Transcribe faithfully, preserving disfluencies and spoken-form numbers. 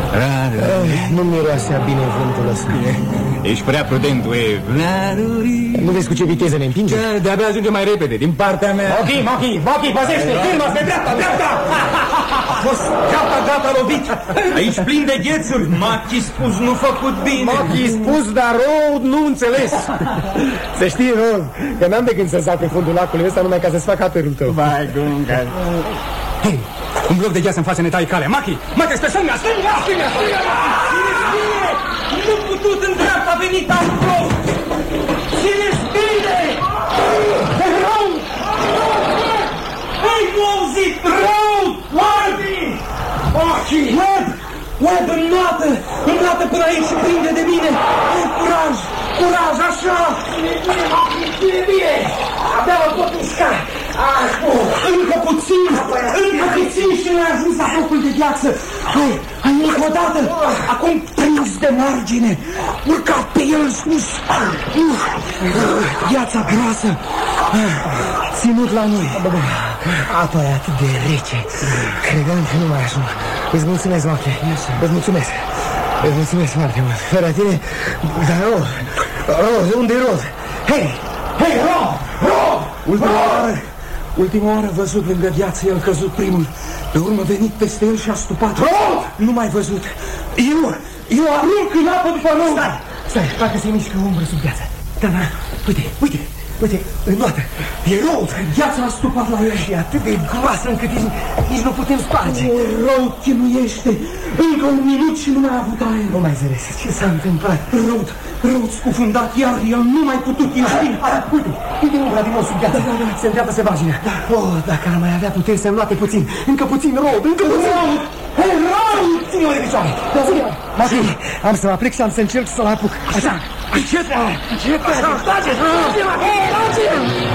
Nu miroasea bine vântul ăsta. Ești prea prudent, Wave. Nu vezi cu ce viteză ne împinge? Da, de-abia ajunge mai repede, din partea mea. Ok, Mochi, Mochi, păzește, firma spre dreapta, dreapta! A fost gata, gata, lovit. Aici plin de ghețuri. Mochi spus, nu făcut bine. Mochi spus, dar Road nu înțeles. Să știi, Road, că n-am de când să sar pe fundul lacului ăsta numai ca să-ți fac aperul tău. Vai, gunga. Hei, un bloc de gheață în față ne tai calea. Mochi, Mochi, spre stânga, stânga, stânga, stânga. Nu putut în dreapta venit acolo. Ține-ți bine! Rău! Hei, nu auzit! Rău! Oarbi! Mochi! Web! Web, înnată! Înnată până aici și prinde de mine! Curaj! Curaj, așa! Ține bine, Mochi! Ține bine! Abia mă pot usca! Încă puțin! Încă puțin și ne-a ajuns la focul de gheață! Hai! Hai încă o dată! Acum prins de margine! Urca pe el sus! Gheața groasă! Ținut la noi! Apa e atât de rece. Credeam că nu mai ajung. Îți mulțumesc, Mochi. Îți mulțumesc. Îți mulțumesc foarte mult. Fără tine... Dar Rod... Rod, unde-i Rod? Hei! Hei, Rod! Rod! Ultima oară, ultima oară văzut lângă viață, el căzut primul. Pe urmă venit peste el și a stupat. Rod! Nu mai văzut. Eu, eu arunc în apă după nou. Stai, stai, parcă se mișcă o umbră sub viață. Da, da, uite, uite, uite, înnoată. E Rod, viața a stupat la el. E atât de groasă încât nici, nici nu putem sparge. O, Rod chinuiește. Încă un minut și nu mai a avut aer. Nu mai înțeles, ce s-a întâmplat? Rod, Rod scufundat, iar el nu mai putut ieși. Uite, uite umbra din nou sub viață. Da, da, da. Se întreabă se vaginea. Da. Oh, dacă ar mai avea puteri să înnoate puțin. Încă puțin, Rod, încă puțin. Rod, hei, Rod! Ține-o de picioare. Da, ține-o. Mochi, am să mă aplic și am să încerc să-l apuc. Așa, încet, încet, așa, tace, tace,